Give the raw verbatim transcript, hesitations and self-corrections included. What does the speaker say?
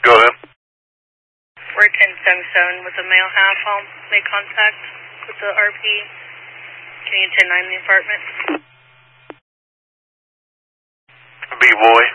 Go ahead. We're ten seventy-seven with the male half home. Make contact with the R P. Can you ten nine the apartment? B-boy.